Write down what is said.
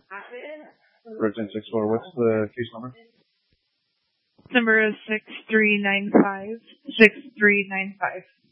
Red 1064, what's the case number? Number is 6395. 6395.